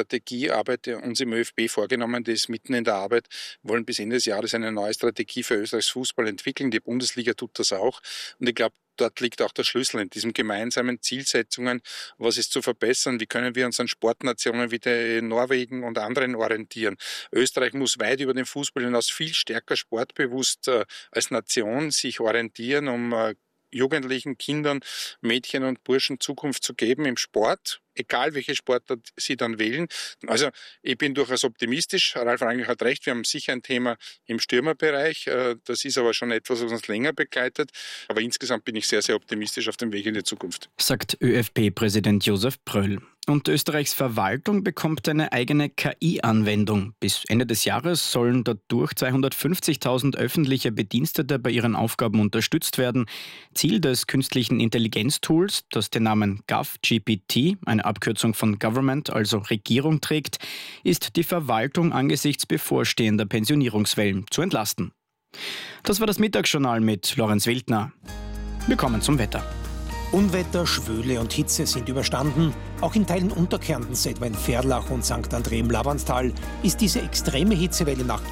Strategiearbeit uns im ÖFB vorgenommen, die ist mitten in der Arbeit. Wir wollen bis Ende des Jahres eine neue Strategie für Österreichs Fußball entwickeln. Die Bundesliga tut das auch. Und ich glaube, dort liegt auch der Schlüssel in diesen gemeinsamen Zielsetzungen. Was ist zu verbessern? Wie können wir uns an Sportnationen wie Norwegen und anderen orientieren? Österreich muss weit über den Fußball hinaus viel stärker sportbewusst als Nation sich orientieren, um Jugendlichen, Kindern, Mädchen und Burschen Zukunft zu geben im Sport, egal welche Sportart sie dann wählen. Also ich bin durchaus optimistisch. Ralf Rangel hat recht, wir haben sicher ein Thema im Stürmerbereich. Das ist aber schon etwas, was uns länger begleitet. Aber insgesamt bin ich sehr, sehr optimistisch auf dem Weg in die Zukunft. Sagt ÖFB-Präsident Josef Pröll. Und Österreichs Verwaltung bekommt eine eigene KI-Anwendung. Bis Ende des Jahres sollen dadurch 250.000 öffentliche Bedienstete bei ihren Aufgaben unterstützt werden. Ziel des künstlichen Intelligenztools, das den Namen GovGPT, eine Abkürzung von Government, also Regierung, trägt, ist die Verwaltung angesichts bevorstehender Pensionierungswellen zu entlasten. Das war das Mittagsjournal mit Lorenz Wildner. Wir kommen zum Wetter. Unwetter, Schwüle und Hitze sind überstanden. Auch in Teilen Unterkärntens, etwa in Verlach und St. André im Labantal, ist diese extreme Hitzewelle nach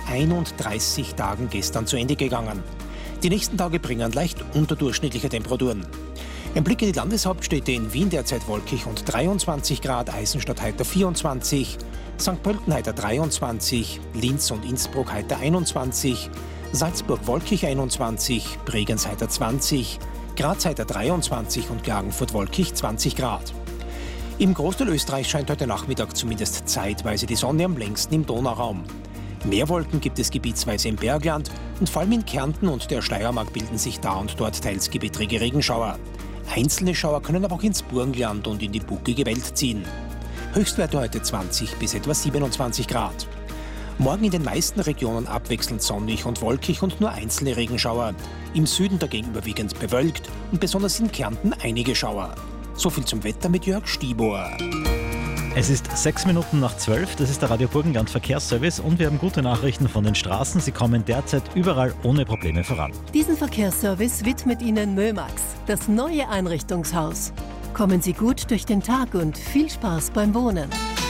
31 Tagen gestern zu Ende gegangen. Die nächsten Tage bringen leicht unterdurchschnittliche Temperaturen. Ein Blick in die Landeshauptstädte: in Wien derzeit wolkig und 23 Grad, Eisenstadt heiter 24, St. Pölten heiter 23, Linz und Innsbruck heiter 21, Salzburg wolkig 21, Bregenz heiter 20, Graz heiter 23 und Klagenfurt wolkig 20 Grad. Im Großteil Österreichs scheint heute Nachmittag zumindest zeitweise die Sonne, am längsten im Donauraum. Mehr Wolken gibt es gebietsweise im Bergland und vor allem in Kärnten und der Steiermark bilden sich da und dort teils gewittrige Regenschauer. Einzelne Schauer können aber auch ins Burgenland und in die buckige Welt ziehen. Höchstwerte heute 20 bis etwa 27 Grad. Morgen in den meisten Regionen abwechselnd sonnig und wolkig und nur einzelne Regenschauer. Im Süden dagegen überwiegend bewölkt und besonders in Kärnten einige Schauer. So viel zum Wetter mit Jörg Stibor. Es ist 6:06, das ist der Radio Burgenland Verkehrsservice und wir haben gute Nachrichten von den Straßen. Sie kommen derzeit überall ohne Probleme voran. Diesen Verkehrsservice widmet Ihnen Mömax, das neue Einrichtungshaus. Kommen Sie gut durch den Tag und viel Spaß beim Wohnen.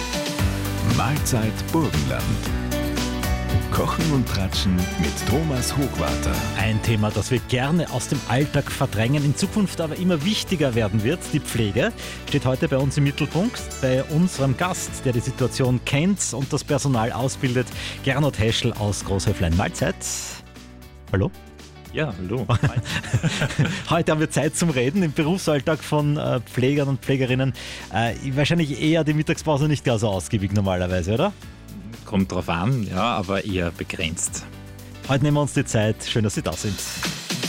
Mahlzeit Burgenland. Kochen und Tratschen mit Thomas Hochwarter. Ein Thema, das wir gerne aus dem Alltag verdrängen, in Zukunft aber immer wichtiger werden wird. Die Pflege steht heute bei uns im Mittelpunkt. Bei unserem Gast, der die Situation kennt und das Personal ausbildet, Gernot Heschel aus Großhäuflein. Mahlzeit. Hallo? Ja, hallo. Heute haben wir Zeit zum Reden im Berufsalltag von Pflegern und Pflegerinnen. Wahrscheinlich eher die Mittagspause nicht gar so ausgiebig normalerweise, oder? Kommt drauf an, ja, aber eher begrenzt. Heute nehmen wir uns die Zeit. Schön, dass Sie da sind.